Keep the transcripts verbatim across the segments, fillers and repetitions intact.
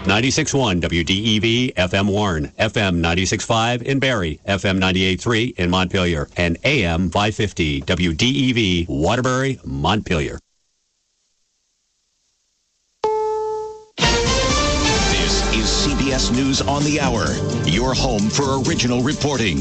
ninety-six point one W D E V F M Warren, F M ninety-six point five in Barrie, F M ninety-eight point three in Montpelier, and A M five fifty W D E V Waterbury, Montpelier. This is C B S News on the Hour, your home for original reporting.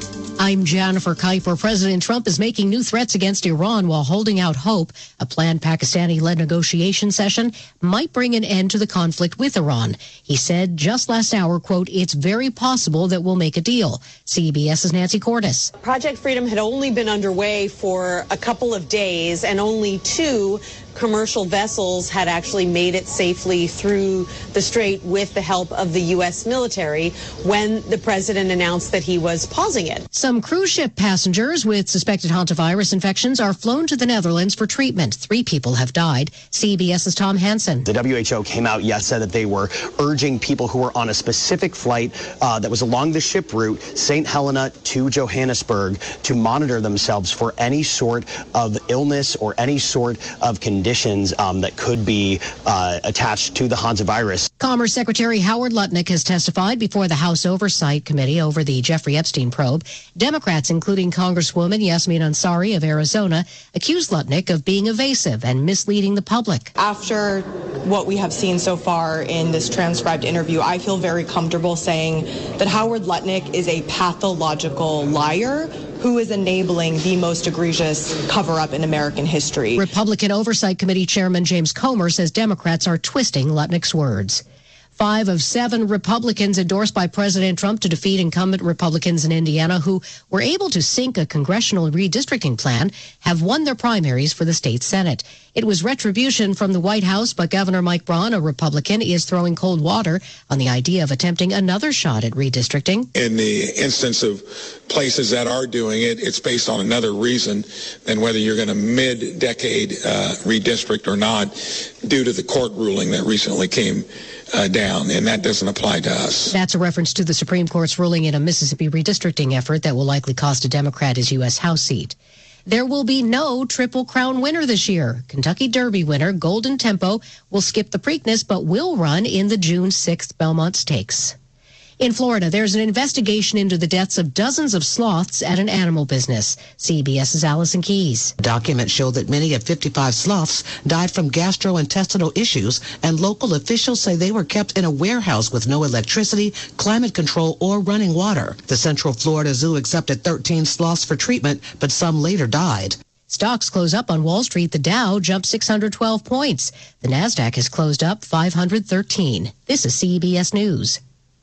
I'm Jennifer Kuiper. President Trump is making new threats against Iran while holding out hope a planned Pakistani-led negotiation session might bring an end to the conflict with Iran. He said just last hour, quote, "It's very possible that we'll make a deal." CBS's Nancy Cordes. Project Freedom had only been underway for a couple of days, and only two commercial vessels had actually made it safely through the strait with the help of the U S military when the president announced that he was pausing it. Some cruise ship passengers with suspected hantavirus infections are flown to the Netherlands for treatment. Three people have died. CBS's Tom Hansen. The W H O came out, yes, said that they were urging people who were on a specific flight uh, that was along the ship route, Saint Helena to Johannesburg, to monitor themselves for any sort of illness or any sort of condition. Conditions um, that could be uh, attached to the hantavirus. Commerce Secretary Howard Lutnick has testified before the House Oversight Committee over the Jeffrey Epstein probe. Democrats, including Congresswoman Yasmin Ansari of Arizona, accused Lutnick of being evasive and misleading the public. After what we have seen so far in this transcribed interview, I feel very comfortable saying that Howard Lutnick is a pathological liar who is enabling the most egregious cover-up in American history. Republican Oversight Committee Chairman James Comer says Democrats are twisting Lutnick's words. Five of seven Republicans endorsed by President Trump to defeat incumbent Republicans in Indiana who were able to sink a congressional redistricting plan have won their primaries for the state Senate. It was retribution from the White House, but Governor Mike Braun, a Republican, is throwing cold water on the idea of attempting another shot at redistricting. In the instance of places that are doing it, it's based on another reason than whether you're going to mid-decade uh, redistrict or not, due to the court ruling that recently came Uh, down, and that doesn't apply to us. That's a reference to the Supreme Court's ruling in a Mississippi redistricting effort that will likely cost a Democrat his U S House seat. There will be no Triple Crown winner this year. Kentucky Derby winner Golden Tempo will skip the Preakness but will run in the June sixth Belmont Stakes. In Florida, there's an investigation into the deaths of dozens of sloths at an animal business. CBS's Allison Keyes. Documents show that many of fifty-five sloths died from gastrointestinal issues, and local officials say they were kept in a warehouse with no electricity, climate control, or running water. The Central Florida Zoo accepted thirteen sloths for treatment, but some later died. Stocks close up on Wall Street. The Dow jumped six hundred twelve points. The Nasdaq has closed up five hundred thirteen. This is C B S News.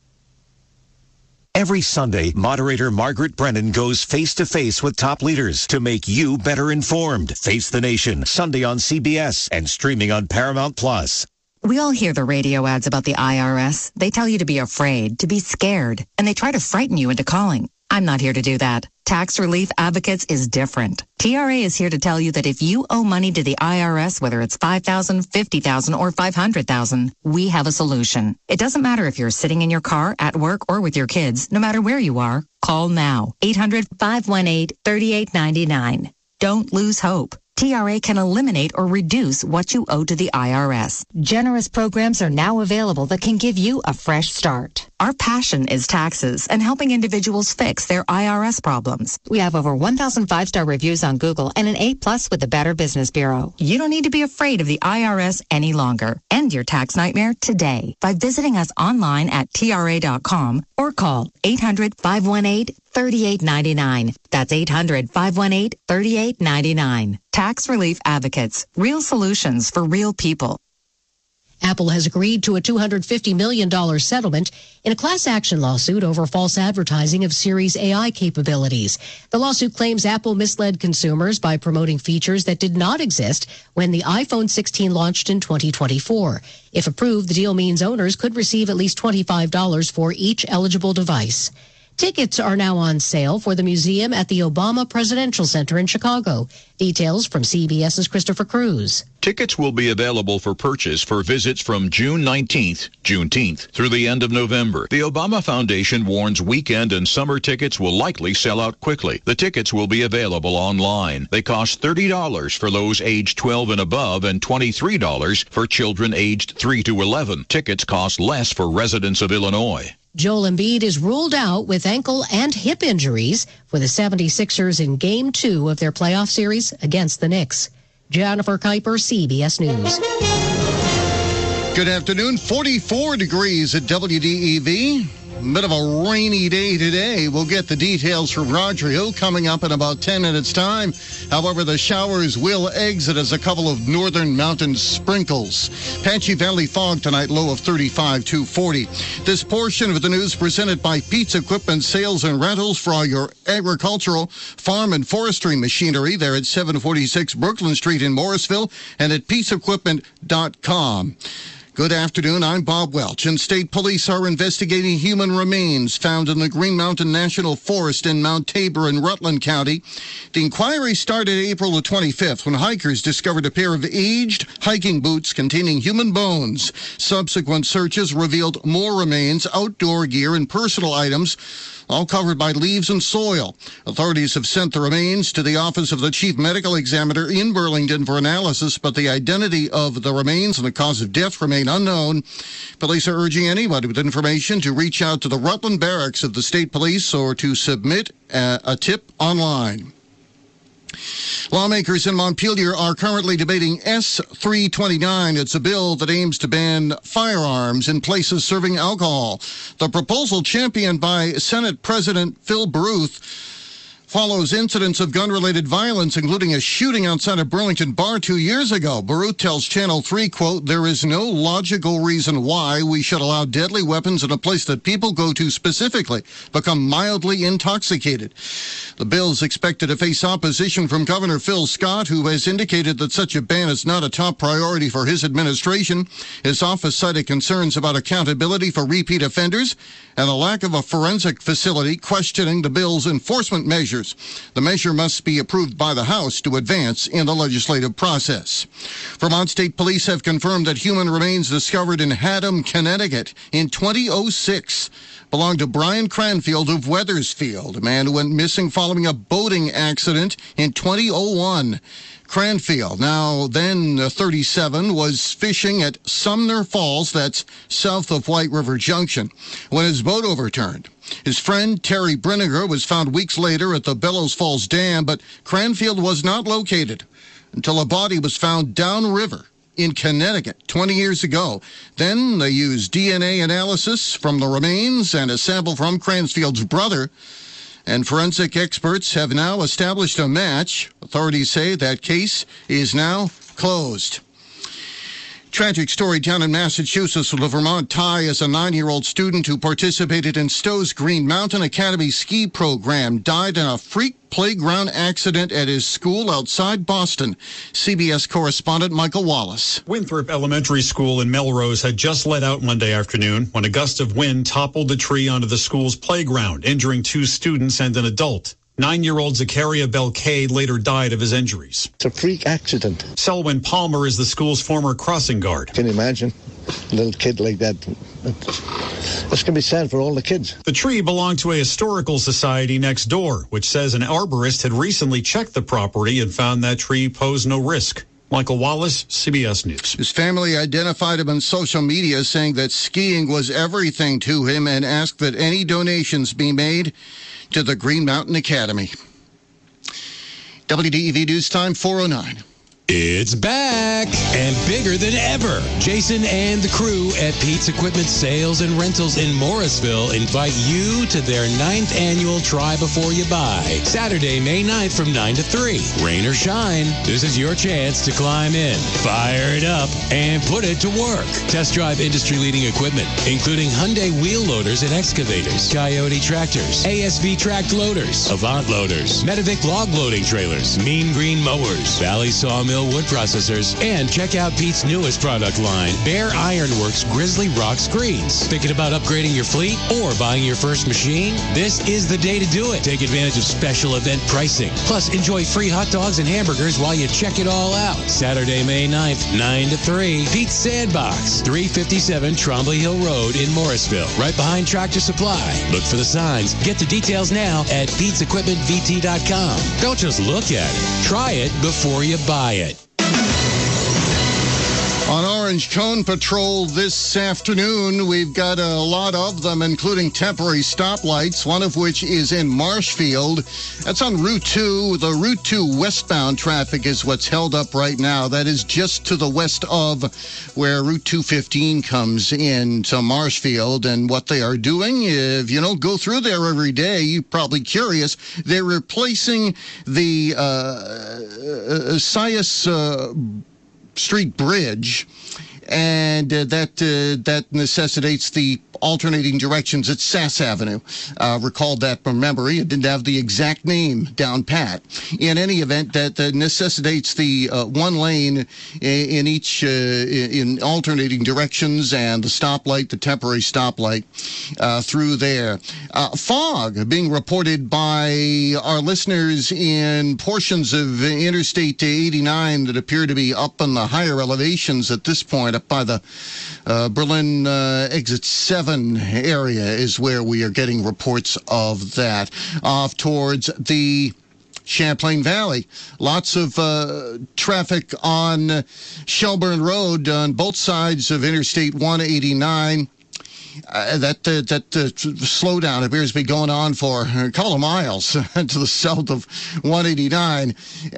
Every Sunday, moderator Margaret Brennan goes face-to-face with top leaders to make you better informed. Face the Nation, Sunday on C B S and streaming on Paramount Plus. We all hear the radio ads about the I R S. They tell you to be afraid, to be scared, and they try to frighten you into calling. I'm not here to do that. Tax Relief Advocates is different. T R A is here to tell you that if you owe money to the I R S, whether it's five thousand dollars, fifty thousand dollars, or five hundred thousand dollars, we have a solution. It doesn't matter if you're sitting in your car, at work, or with your kids. No matter where you are, call now. eight hundred, five one eight, three eight nine nine. Don't lose hope. T R A can eliminate or reduce what you owe to the I R S. Generous programs are now available that can give you a fresh start. Our passion is taxes and helping individuals fix their I R S problems. We have over one thousand five-star reviews on Google and an A plus with the Better Business Bureau. You don't need to be afraid of the I R S any longer. End your tax nightmare today by visiting us online at T R A dot com or call eight hundred, five one eight, three eight nine nine. That's eight hundred, five one eight, three eight nine nine. Tax Relief Advocates. Real solutions for real people. Apple has agreed to a two hundred fifty million dollars settlement in a class action lawsuit over false advertising of Siri's A I capabilities. The lawsuit claims Apple misled consumers by promoting features that did not exist when the iPhone sixteen launched in twenty twenty-four. If approved, the deal means owners could receive at least twenty-five dollars for each eligible device. Tickets are now on sale for the museum at the Obama Presidential Center in Chicago. Details from CBS's Christopher Cruz. Tickets will be available for purchase for visits from June nineteenth, Juneteenth, through the end of November. The Obama Foundation warns weekend and summer tickets will likely sell out quickly. The tickets will be available online. They cost thirty dollars for those aged twelve and above and twenty-three dollars for children aged three to eleven. Tickets cost less for residents of Illinois. Joel Embiid is ruled out with ankle and hip injuries for the seventy-sixers in Game two of their playoff series against the Knicks. Jennifer Kuiper, C B S News. Good afternoon. forty-four degrees at W D E V. Bit of a rainy day today. We'll get the details from Roger Hill coming up in about ten minutes' time. However, the showers will exit as a couple of northern mountain sprinkles. Apache Valley fog tonight, low of thirty-five to forty. This portion of the news presented by Pete's Equipment Sales and Rentals for all your agricultural, farm, and forestry machinery. They're at seven forty-six Brooklyn Street in Morrisville and at pete's equipment dot com. Good afternoon, I'm Bob Welch, and state police are investigating human remains found in the Green Mountain National Forest in Mount Tabor in Rutland County. The inquiry started April the twenty-fifth when hikers discovered a pair of aged hiking boots containing human bones. Subsequent searches revealed more remains, outdoor gear, and personal items, all covered by leaves and soil. Authorities have sent the remains to the office of the chief medical examiner in Burlington for analysis, but the identity of the remains and the cause of death remain unknown. Police are urging anybody with information to reach out to the Rutland Barracks of the state police or to submit a, a tip online. Lawmakers in Montpelier are currently debating S three twenty-nine. It's a bill that aims to ban firearms in places serving alcohol. The proposal, championed by Senate President Phil Baruth, follows incidents of gun-related violence, including a shooting outside a Burlington bar two years ago. Baruth tells Channel three, quote, "There is no logical reason why we should allow deadly weapons in a place that people go to specifically become mildly intoxicated." The bill is expected to face opposition from Governor Phil Scott, who has indicated that such a ban is not a top priority for his administration. His office cited concerns about accountability for repeat offenders and a lack of a forensic facility, questioning the bill's enforcement measures. The measure must be approved by the House to advance in the legislative process. Vermont State Police have confirmed that human remains discovered in Haddam, Connecticut in twenty oh six belonged to Brian Cranfield of Wethersfield, a man who went missing following a boating accident in twenty oh one. Cranfield, now then thirty-seven, was fishing at Sumner Falls, that's south of White River Junction, when his boat overturned. His friend, Terry Brinegar, was found weeks later at the Bellows Falls Dam, but Cranfield was not located until a body was found downriver in Connecticut twenty years ago. Then they used D N A analysis from the remains and a sample from Cranfield's brother, and forensic experts have now established a match. Authorities say that case is now closed. Tragic story down in Massachusetts with a Vermont tie as a nine-year-old student who participated in Stowe's Green Mountain Academy ski program died in a freak playground accident at his school outside Boston. C B S correspondent Michael Wallace. Winthrop Elementary School in Melrose had just let out Monday afternoon when a gust of wind toppled the tree onto the school's playground, injuring two students and an adult. Nine-year-old Zakaria Belcade later died of his injuries. It's a freak accident. Selwyn Palmer is the school's former crossing guard. Can you imagine a little kid like that? It's going to be sad for all the kids. The tree belonged to a historical society next door, which says an arborist had recently checked the property and found that tree posed no risk. Michael Wallace, C B S News. His family identified him on social media, saying that skiing was everything to him and asked that any donations be made to the Green Mountain Academy. W D E V News Time, four oh nine. It's back and bigger than ever. Jason and the crew at Pete's Equipment Sales and Rentals in Morrisville invite you to their ninth annual Try Before You Buy. Saturday, May ninth from nine to three. Rain or shine, this is your chance to climb in, fire it up, and put it to work. Test drive industry-leading equipment, including Hyundai wheel loaders and excavators, Coyote tractors, A S V tracked loaders, Avant loaders, Medivic log loading trailers, Mean Green mowers, Valley Sawmill mill wood processors. And check out Pete's newest product line, Bear Ironworks Grizzly Rock Screens. Thinking about upgrading your fleet or buying your first machine? This is the day to do it. Take advantage of special event pricing. Plus, enjoy free hot dogs and hamburgers while you check it all out. Saturday, May ninth, nine to three. Pete's Sandbox, three fifty-seven Trombley Hill Road in Morrisville, right behind Tractor Supply. Look for the signs. Get the details now at Pete's Equipment V T dot com. Don't just look at it. Try it before you buy it. On Orange Cone Patrol this afternoon, we've got a lot of them, including temporary stoplights, one of which is in Marshfield. That's on Route two. The Route two westbound traffic is what's held up right now. That is just to the west of where Route two fifteen comes in to Marshfield. And what they are doing, if you don't go through there every day, you're probably curious, they're replacing the uh, uh, Sias uh, Street Bridge, and uh, that uh, that necessitates the alternating directions at Sass Avenue. Uh, recalled that from memory. It didn't have the exact name down pat. In any event, that uh, necessitates the uh, one lane in, in each uh, in alternating directions, and the stoplight, the temporary stoplight uh, through there. Uh, fog being reported by our listeners in portions of Interstate eighty-nine that appear to be up on the higher elevations at this point, up by the uh, Berlin uh, exit seven area is where we are getting reports of that. Off towards the Champlain Valley, lots of uh, traffic on Shelburne Road on both sides of Interstate one eighty-nine. Uh, that uh, that uh, slowdown appears to be going on for a couple of miles to the south of one eighty-nine.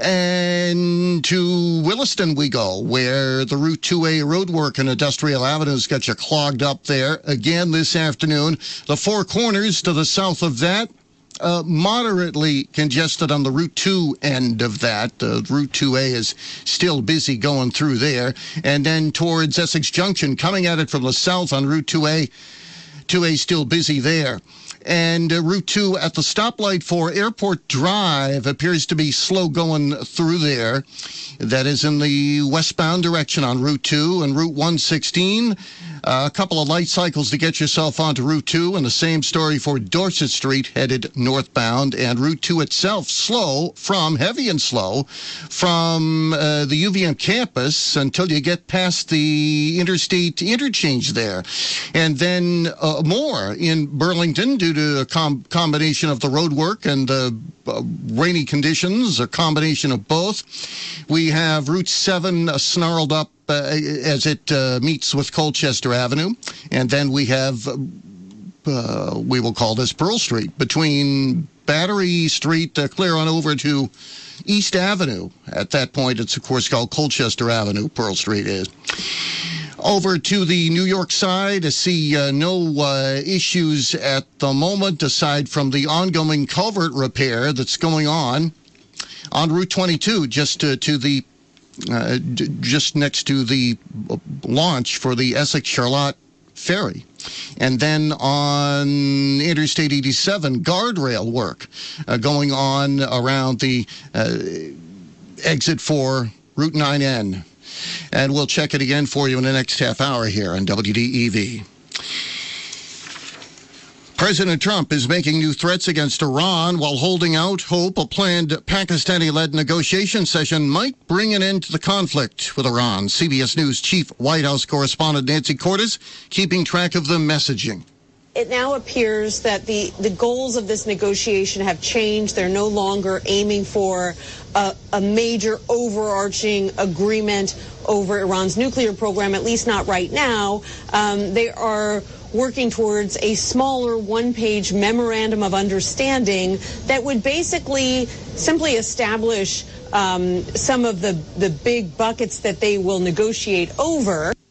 And to Williston we go, where the Route two A roadwork and Industrial Avenue's got you clogged up there again this afternoon. The Four Corners to the south of that, Uh, moderately congested on the Route two end of that. Uh, Route two A is still busy going through there. And then towards Essex Junction, coming at it from the south on Route two A, two A still busy there. And uh, Route two at the stoplight for Airport Drive appears to be slow going through there. That is in the westbound direction on Route two and Route one sixteen. Uh, a couple of light cycles to get yourself onto Route two, and the same story for Dorset Street headed northbound, and Route two itself slow from, heavy and slow, from uh, the U V M campus until you get past the interstate interchange there. And then uh, more in Burlington due to a com- combination of the road work and the uh, rainy conditions, a combination of both. We have Route seven uh, snarled up Uh, as it uh, meets with Colchester Avenue. And then we have, uh, we will call this Pearl Street, between Battery Street, uh, clear on over to East Avenue. At that point, it's, of course, called Colchester Avenue, Pearl Street is. Over to the New York side, I see uh, no uh, issues at the moment, aside from the ongoing culvert repair that's going on on Route twenty-two, just uh, to the Uh, d- just next to the launch for the Essex-Charlotte ferry. And then on Interstate eighty-seven, guardrail work uh, going on around the uh, exit for Route nine N. And we'll check it again for you in the next half hour here on W D E V. President Trump is making new threats against Iran while holding out hope a planned Pakistani-led negotiation session might bring an end to the conflict with Iran. C B S News Chief White House Correspondent Nancy Cordes keeping track of the messaging. It now appears that the, the goals of this negotiation have changed. They're no longer aiming for a, a major overarching agreement over Iran's nuclear program, at least not right now. Um, they are working towards a smaller one-page memorandum of understanding that would basically simply establish um, some of the, the big buckets that they will negotiate over.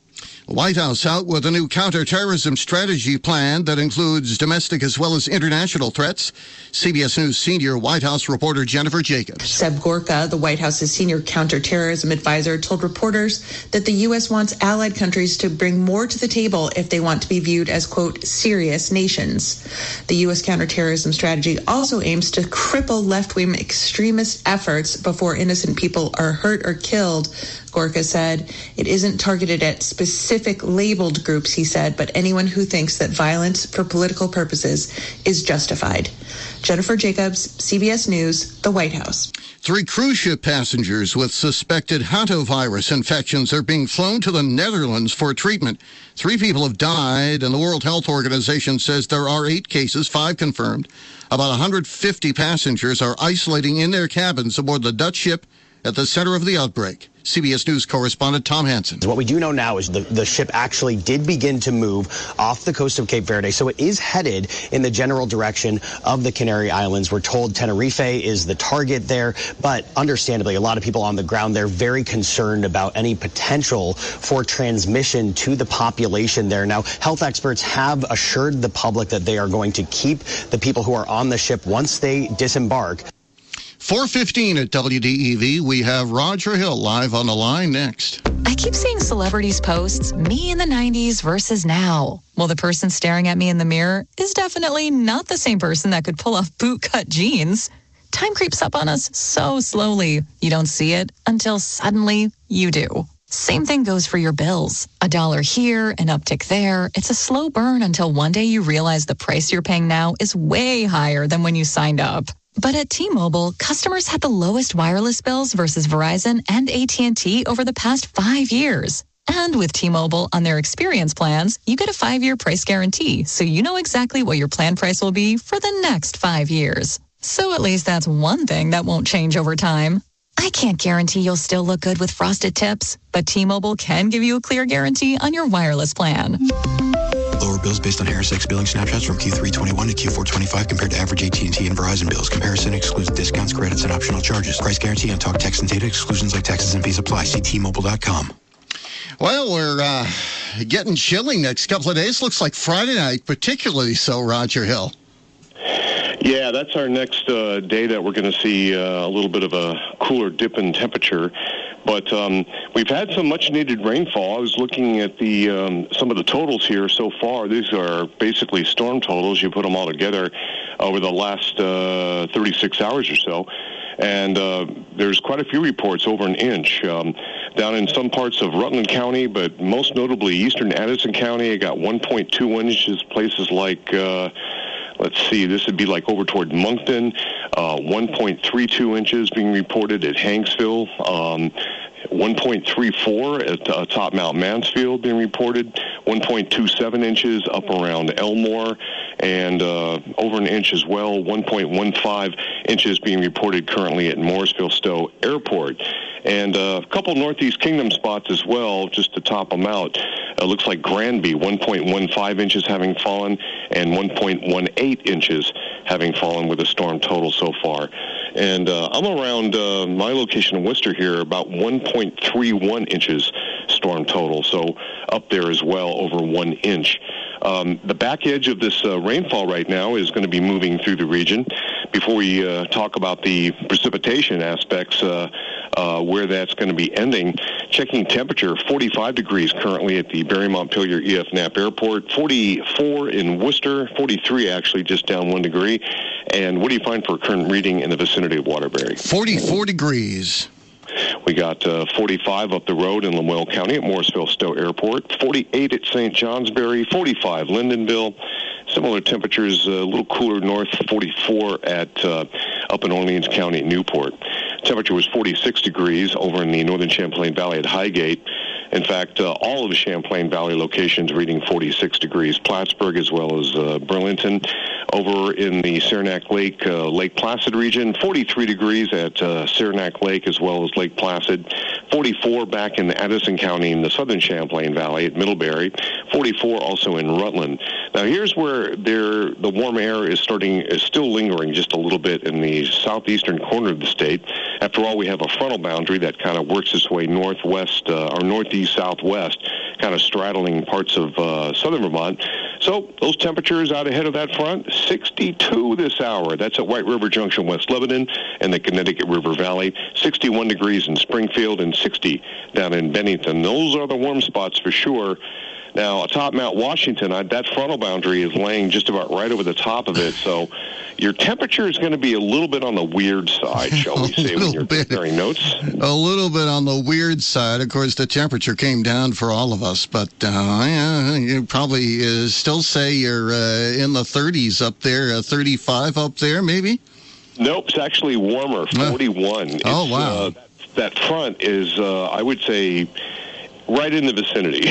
The White House out with a new counterterrorism strategy plan that includes domestic as well as international threats. C B S News senior White House reporter Jennifer Jacobs. Seb Gorka, the White House's senior counterterrorism advisor, told reporters that the U S wants allied countries to bring more to the table if they want to be viewed as, quote, serious nations. The U S counterterrorism strategy also aims to cripple left-wing extremist efforts before innocent people are hurt or killed. Gorka said it isn't targeted at specific labeled groups, he said, but anyone who thinks that violence for political purposes is justified. Jennifer Jacobs, C B S News, the White House. Three cruise ship passengers with suspected hantavirus infections are being flown to the Netherlands for treatment. Three people have died, and the World Health Organization says there are eight cases, five confirmed. About one hundred fifty passengers are isolating in their cabins aboard the Dutch ship at the center of the outbreak. C B S News correspondent Tom Hansen. What we do know now is the, the ship actually did begin to move off the coast of Cape Verde, so it is headed in the general direction of the Canary Islands. We're told Tenerife is the target there, but understandably, a lot of people on the ground, they're very concerned about any potential for transmission to the population there. Now, health experts have assured the public that they are going to keep the people who are on the ship once they disembark. four fifteen at W D E V. We have Roger Hill live on the line next. I keep seeing celebrities posts, me in the nineties versus now. Well, the person staring at me in the mirror is definitely not the same person that could pull off bootcut jeans. Time creeps up on us so slowly. You don't see it until suddenly you do. Same thing goes for your bills. A dollar here, an uptick there. It's a slow burn until one day you realize the price you're paying now is way higher than when you signed up. But at T-Mobile, customers had the lowest wireless bills versus Verizon and A T and T over the past five years. And with T-Mobile on their experience plans, you get a five-year price guarantee, so you know exactly what your plan price will be for the next five years. So at least that's one thing that won't change over time. I can't guarantee you'll still look good with frosted tips, but T-Mobile can give you a clear guarantee on your wireless plan. Lower bills based on Harris X billing snapshots from Q three twenty-one to Q four twenty-five compared to average A T and T and Verizon bills. Comparison excludes discounts, credits, and optional charges. Price guarantee on talk, text, and data. Exclusions like taxes and fees apply. See T Mobile dot com. Well, we're uh, getting chilly next couple of days. Looks like Friday night, particularly so, Roger Hill. Yeah, that's our next uh, day that we're going to see uh, a little bit of a cooler dip in temperature. But um, we've had some much-needed rainfall. I was looking at the um, some of the totals here so far. These are basically storm totals. You put them all together over the last uh, thirty-six hours or so. And uh, there's quite a few reports over an inch um, down in some parts of Rutland County, but most notably eastern Addison County. It got one point two inches. Places like... Uh, Let's see, this would be like over toward Moncton, uh, one point three two inches being reported at Hanksville, um, one point three four at uh, Top Mount Mansfield being reported, one point two seven inches up around Elmore, and uh, over an inch as well, one point one five inches being reported currently at Morrisville Stowe Airport. And uh, a couple Northeast Kingdom spots as well, just to top them out. It looks like Granby, one point one five inches having fallen, and one point one eight inches having fallen with a storm total so far. And uh, I'm around uh, my location in Worcester here, about one point three one inches storm total, so up there as well, over one inch. Um, the back edge of this uh, rainfall right now is going to be moving through the region. Before we uh, talk about the precipitation aspects, uh, uh, where that's going to be ending, checking temperature, forty-five degrees currently at the Barry Montpelier E F Knapp Airport, forty-four in Worcester, forty-three actually, just down one degree. And what do you find for a current reading in the vicinity of Waterbury? forty-four degrees. We got uh, forty-five up the road in Lemuel County at Morrisville Stowe Airport, forty-eight at Saint Johnsbury, forty-five Lyndonville. Similar temperatures, a little cooler north, forty-four at uh, up in Orleans County at Newport. Temperature was forty-six degrees over in the northern Champlain Valley at Highgate. In fact, uh, all of the Champlain Valley locations reading forty-six degrees. Plattsburgh as well as uh, Burlington over in the Saranac Lake, uh, Lake Placid region. forty-three degrees at uh, Saranac Lake as well as Lake Placid. forty-four back in Addison County in the southern Champlain Valley at Middlebury. forty-four also in Rutland. Now here's where there the warm air is starting is still lingering just a little bit in the southeastern corner of the state. After all, we have a frontal boundary that kind of works its way northwest uh, or northeast southwest, kind of straddling parts of uh, southern Vermont. So those temperatures out ahead of that front, sixty-two this hour. That's at White River Junction, West Lebanon, and the Connecticut River Valley. sixty-one degrees in Springfield and sixty down in Bennington. Those are the warm spots for sure. Now, atop Mount Washington, I, that frontal boundary is laying just about right over the top of it, so your temperature is going to be a little bit on the weird side, shall we say, when you're comparing notes. A little bit on the weird side. Of course, the temperature came down for all of us, but uh, yeah, you probably uh, still say you're uh, in the thirties up there, uh, thirty-five up there, maybe? Nope, it's actually warmer, forty-one. Uh, oh, wow. Uh, that front is, uh, I would say, right in the vicinity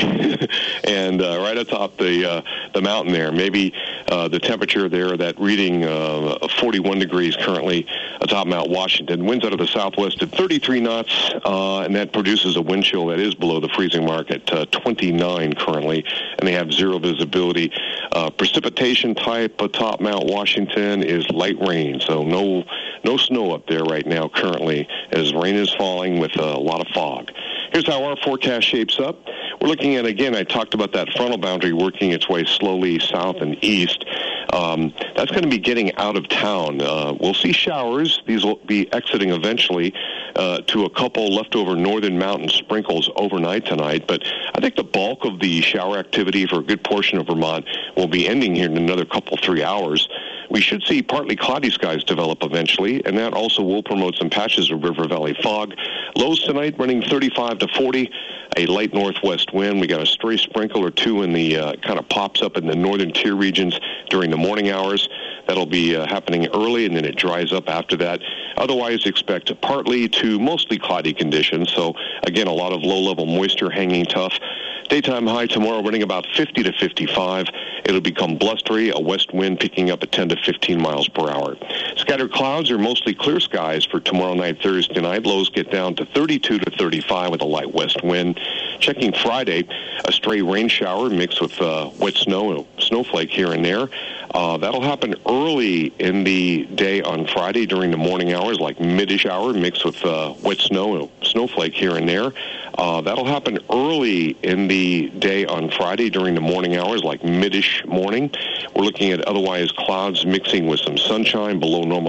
and uh, right atop the uh, the mountain there. Maybe uh, the temperature there, that reading uh, forty-one degrees currently atop Mount Washington. Winds out of the southwest at thirty-three knots, uh, and that produces a wind chill that is below the freezing mark at uh, twenty-nine currently, and they have zero visibility. Uh, precipitation type atop Mount Washington is light rain, so no no snow up there right now currently, as rain is falling with a lot of fog. Here's how our forecast shapes up. We're looking at, again, I talked about that frontal boundary working its way slowly south and east. Um, that's going to be getting out of town. Uh, we'll see showers. These will be exiting eventually uh, to a couple leftover northern mountain sprinkles overnight tonight. But I think the bulk of the shower activity for a good portion of Vermont will be ending here in another couple, three hours. We should see partly cloudy skies develop eventually, and that also will promote some patches of river valley fog. Lows tonight running thirty-five to forty, a light northwest wind. We got a stray sprinkle or two in the uh, kind of pops up in the northern tier regions during the morning hours. That'll be uh, happening early, and then it dries up after that. Otherwise, expect partly to mostly cloudy conditions. So, again, a lot of low-level moisture hanging tough. Daytime high tomorrow running about fifty to fifty-five. It'll become blustery, a west wind picking up at ten to fifteen miles per hour. Scattered clouds are mostly clear skies for tomorrow night, Thursday night. Lows get down to thirty-two to thirty-five with a light west wind. Checking Friday, a stray rain shower mixed with uh, wet snow, snowflake here and there. Uh, that'll happen early in the day on Friday during the morning hours, like mid-ish hour mixed with uh, wet snow, snowflake here and there. Uh, that'll happen early in the day on Friday during the morning hours, like mid-ish morning. We're looking at otherwise clouds mixing with some sunshine below normal